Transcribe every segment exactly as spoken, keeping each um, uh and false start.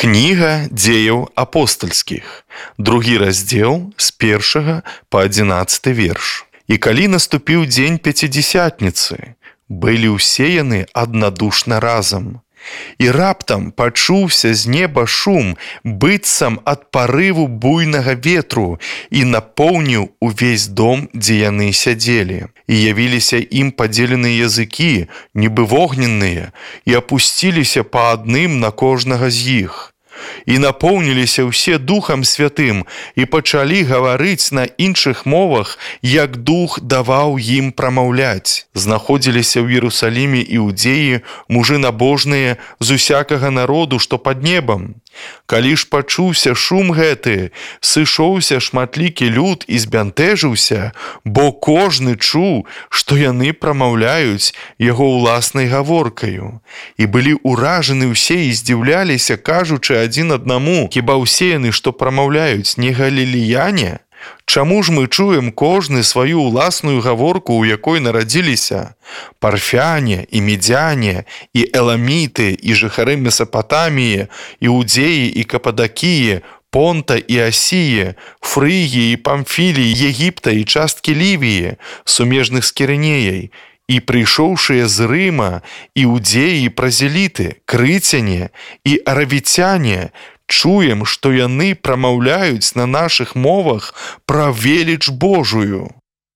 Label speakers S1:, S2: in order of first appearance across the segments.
S1: Кніга дзеяў апостальскіх, другі раздзел з першага па адзінаццаты верш. І калі наступіў дзень пяцідзясятніцы, былі ўсе яны аднадушна разам. І раптам пачуўся з неба шум, быццам ад парыву буйнага ветру, і напоўніў увесь дом, дзе яны сядзелі. І явіліся ім падзеленыя языкі, нібы вогненныя, і апусціліся па адным на кожнага з іх. І напоўніліся ўсе Духам Святым і пачалі гаварыць на іншых мовах, як Дух даваў ім прамаўляць. Знаходзіліся ў Іерусаліме іудзеі, мужы набожныя з усякага народу, што пад небам. Калі ж пачуўся шум гэты, сышоўся шматлікі люд і збянтэжыўся, бо кожны чуў, што яны прамаўляюць яго ўласнай гаворкаю. І былі ўражаны ўсе і здзіўляліся, кажучы адзін аднаму: хіба ўсе яны, што прамаўляюць, не галілеяне? Чаму ж мы чуем кожны сваю ўласную гаворку, у якой нарадзіліся? Парфяне, і медзяне, і эламіты, і жыхары Месапатаміі, іудзеі і Кападакіі, Понта і Асіі, Фрыгіі і Памфіліі, Егіпта і часткі Лівіі, сумежных з Кірынеяй, і прыйшоўшыя з Рыма, іудзеі і празеліты, крыцяне і аравіцяне, чуем, што яны прамаўляюць на нашых мовах пра веліч Божую.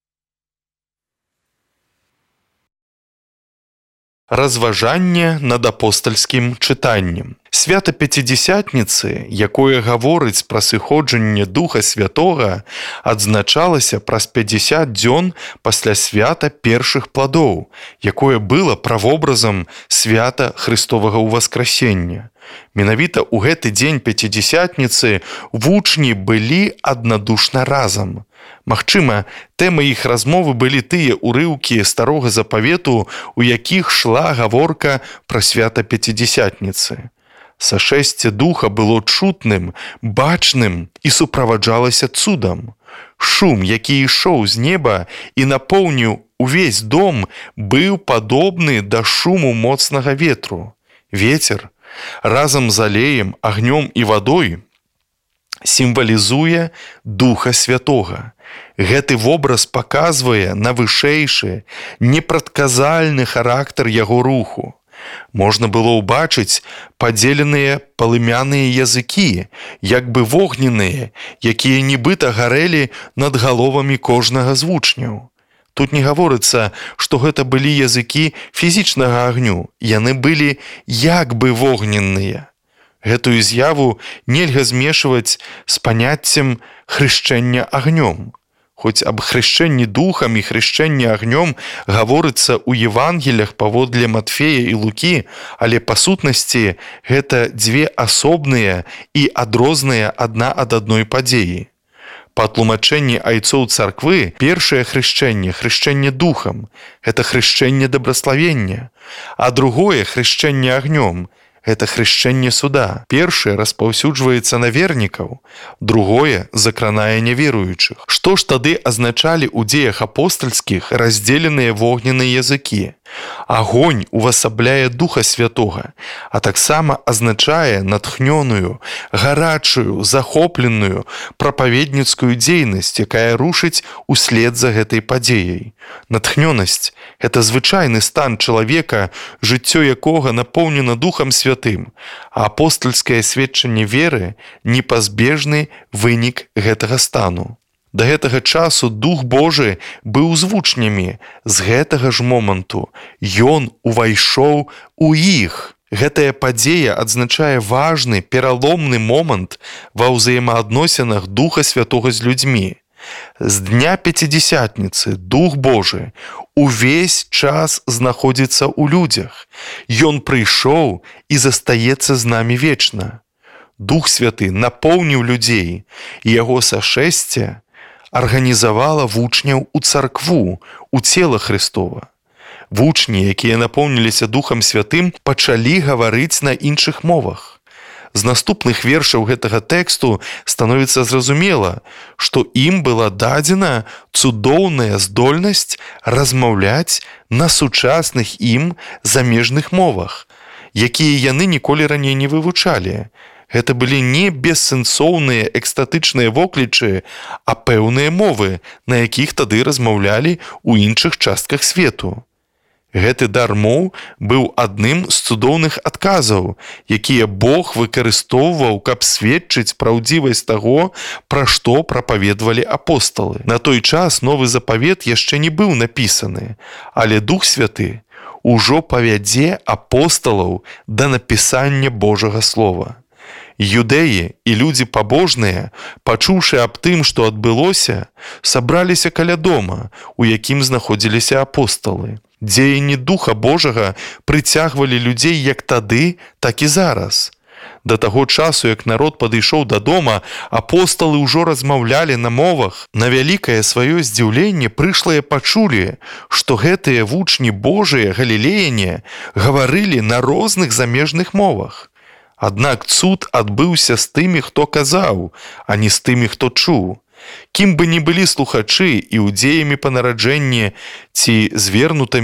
S1: Разважанне над апостальскім чытаннем. Свята Пяцідзясятніцы, якое гаворыць пра сыходжанне Духа Святога, адзначалася праз пяцьдзясят дзён пасля свята першых пладоў, якое было правобразам свята Христовага ўваскрасення. Менавіта ў гэты дзень Пяцідзясятніцы вучні былі аднадушна разам. Магчыма, тэмай іх размовы былі тыя ўрыўкі старога запавету, у якіх шла гаворка пра свята Пяцідзясятніцы. Сашэсце Духа было чутным, бачным і суправаджалася цудам. Шум, які ішоў з неба і напоўніў увесь дом, быў падобны да шуму моцнага ветру. Вецер разам з алеем, агнём і вадой сімвалізуе Духа Святога. Гэты вобраз паказвае навышэйшы, непрадказальны характар яго руху. Можна было ўбачыць падзеленыя палымяныя языкі, як бы вогненныя, якія нібыта гарэлі над галовамі кожнага з вучняў. Тут не гаворыцца, што гэта былі языкі фізічнага агню, яны былі як бы вогненныя. Гэтую з'яву нельга змешваць з паняццем хрышчэння агнём. Хоць аб хрышчэнні духам і хрышчэнні агнём гаворыцца ў Евангеліях паводле Матфея і Лукі, але па сутнасці гэта дзве асобныя і адрозныя адна ад адной падзеі. Па тлумачэнні айцоў царквы, першае хрышчэнне, хрышчэнне духам, гэта хрышчэнне дабраславення, а другое хрышчэнне агнём, гэта хрышчэнне суда. Першае распаўсюджваецца на вернікаў, другое закранае няверуючых. Што ж тады азначалі ў дзеях апостальскіх раздзеленыя вогненыя языкі? Агонь увасабляе Духа Святога, а таксама азначае натхнёную, гарачую, захопленую прапаведніцкую дзейнасць, якая рушыць услед за гэтай падзеяй. Натхнёнасць – гэта звычайны стан чалавека, жыццё якога напоўнена Духам Святым, а апостальскае сведчанне веры – непазбежны вынік гэтага стану. Да гэтага часу Дух Божы быў з вучнямі, з гэтага ж моманту ён увайшоў у іх. Гэтая падзея адзначае важны, пераломны момант ва ўзаемаадносінах Духа Святога з людзьмі. З дня Пяцідзясятніцы Дух Божы увесь час знаходзіцца ў людзях. Ён прыйшоў і застаецца з намі вечна. Дух Святы напоўніў людзей, і яго сашэсце арганізавала вучняў у царкву, у цела Христова. Вучні, якія напоўніліся Духам Святым, пачалі гаварыць на іншых мовах. З наступных вершаў гэтага тэксту становіцца зразумела, што ім была дадзена цудоўная здольнасць размаўляць на сучасных ім замежных мовах, якія яны ніколі раней не вывучалі. Гэта былі не бессэнсоўныя экстатычныя воклічы, а пэўныя мовы, на якіх тады размаўлялі ў іншых частках свету. Гэты дар моў быў адным з цудоўных адказаў, якія Бог выкарыстоўваў, каб сведчыць праўдзівасць таго, пра што прапаведвалі апосталы. На той час новы запавет яшчэ не быў напісаны, але Дух Святы ужо павядзе апосталаў да напісання Божага Слова. Юдэі і людзі пабожныя, пачуўшы аб тым, што адбылося, сабраліся каля дома, у якім знаходзіліся апосталы. Дзеянні Духа Божага прыцягвалі людзей як тады, так і зараз. Да таго часу, як народ падышоў да дома, апосталы ўжо размаўлялі на мовах. На вялікае сваё здзіўленне прышлыя пачулі, што гэтыя вучні Божыя галілеяне гаварылі на розных замежных мовах. Аднак цуд адбыўся з тымі, хто казаў, а не з тымі, хто чуў. Кім бы ні былі слухачы, іудзеямі па нараджэнні ці звернутымі